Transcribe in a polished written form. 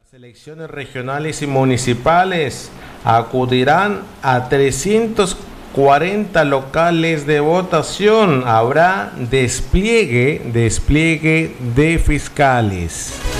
Las elecciones regionales y municipales acudirán a 340 locales de votación. Habrá despliegue de fiscales.